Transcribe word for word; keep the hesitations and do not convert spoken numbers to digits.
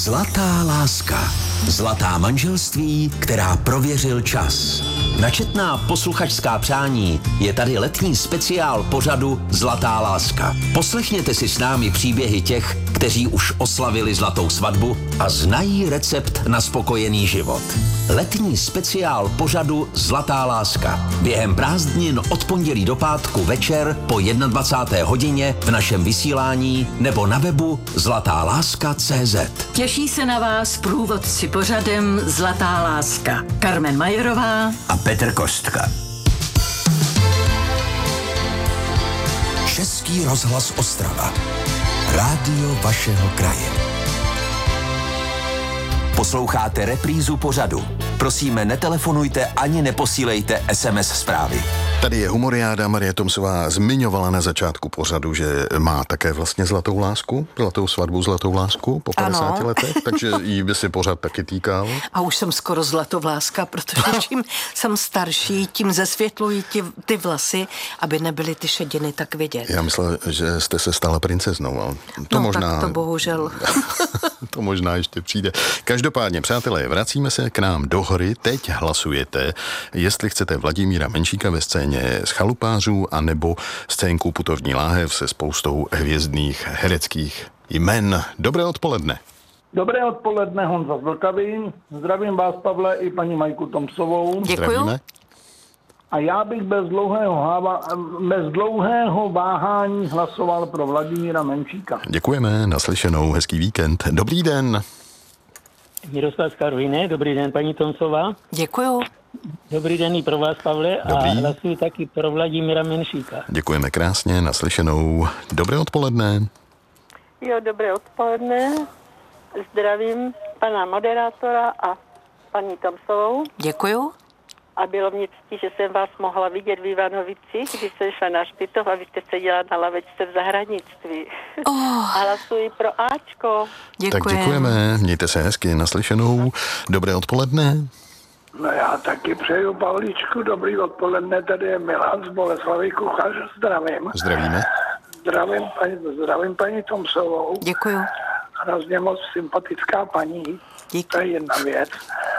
Zlatá láska. Zlatá manželství, která prověřil čas. Načetná posluchačská přání je tady letní speciál pořadu Zlatá láska. Poslechněte si s námi příběhy těch, kteří už oslavili zlatou svatbu a znají recept na spokojený život. Letní speciál pořadu Zlatá láska. Během prázdnin od pondělí do pátku večer po dvacáté jedné hodině v našem vysílání nebo na webu zlatá láska tečka cé zet. Těší se na vás průvodci pořadem Zlatá láska. Carmen Majerová a Petr Kostka. Český rozhlas Ostrava. Rádio vašeho kraje. Posloucháte reprízu pořadu. Prosíme, netelefonujte ani neposílejte es em es zprávy. Tady je humoriáda. Marie Tomsová zmiňovala na začátku pořadu, že má také vlastně zlatou lásku, zlatou svatbu, zlatou lásku po padesáti ano. letech, takže jí by si pořád taky týkal. A už jsem skoro zlatovláska, protože čím jsem starší, tím zesvětlují ty, ty vlasy, aby nebyly ty šediny tak vidět. Já myslel, že jste se stala princeznou, ale to no, možná... tak to bohužel. To možná ještě přijde. Každopádně, přátelé, vracíme se k nám do hory. Teď hlasujete, jestli chcete Vladimíra Menšíka ve scéně z Chalupářů anebo scénku Putovní láhev se spoustou hvězdných hereckých jmen. Dobré odpoledne. Dobré odpoledne, Honza z Vltavín. Zdravím vás, Pavle, i paní Majku Tomsovou. Děkuju. Zdravíme. A já bych bez dlouhého, háva, bez dlouhého váhání hlasoval pro Vladimíra Menšíka. Děkujeme, naslyšenou, hezký víkend. Dobrý den. Miroslav z Karviné, dobrý den, paní Tomsová. Děkuju. Dobrý den i pro vás, Pavle, Dobrý. a hlasuji taky pro Vladimíra Menšíka. Děkujeme krásně, naslyšenou. Dobré odpoledne. Jo, dobré odpoledne. Zdravím pana moderátora a paní Tomsovou. Děkuju. A bylo mě ctí, že jsem vás mohla vidět v Ivanovici, když jsem šla na Špitov a vy jste seděla na lavečce v zahradnictví. Oh. A hlasuji pro Ačko. Děkujem. Tak děkujeme, mějte se hezky, naslyšenou. Dobré odpoledne. No já taky přeju Pavlíčku, dobrý odpoledne, tady je Milan z Boleslavy Kuchař, zdravím. Zdravíme. Zdravím paní, zdravím paní Tomsovou. Děkuju. Hrozně moc sympatická paní. Díky. To je jedna věc.